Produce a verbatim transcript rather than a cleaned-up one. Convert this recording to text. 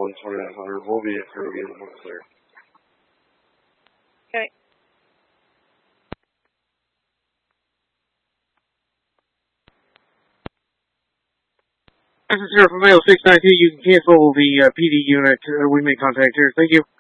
one twenty-nine hundred. We'll be at Peruvian when clear. Okay. This is here from Mail six nine two. You can cancel the uh, P D unit. Uh, we make contact here. Thank you.